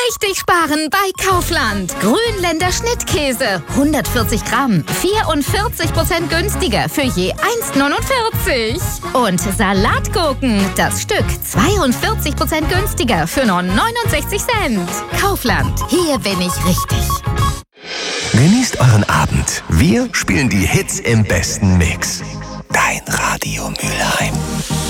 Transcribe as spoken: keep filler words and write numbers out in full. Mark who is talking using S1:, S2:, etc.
S1: richtig sparen bei Kaufland. Grünländer Schnittkäse, hundertvierzig Gramm, vierundvierzig Prozent günstiger für je eins neunundvierzig. Und Salatgurken, das Stück zweiundvierzig Prozent günstiger für nur neunundsechzig Cent. Kaufland, hier bin ich richtig.
S2: Genießt euren Abend. Wir spielen die Hits im besten Mix. Dein Radio Mülheim.